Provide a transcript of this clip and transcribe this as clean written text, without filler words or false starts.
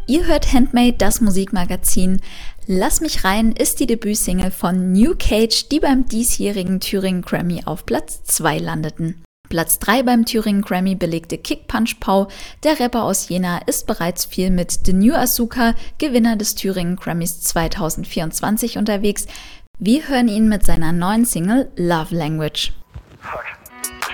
Ihr hört Handmade, das Musikmagazin. Lass mich rein ist die Debütsingle von New Cage, die beim diesjährigen Thüringen Grammy auf Platz 2 landeten. Platz 3 beim Thüringen Grammy belegte Kick Punch Pow. Der Rapper aus Jena ist bereits viel mit The New Asuka, Gewinner des Thüringen Grammys 2024, unterwegs. Wir hören ihn mit seiner neuen Single Love Language. Fuck.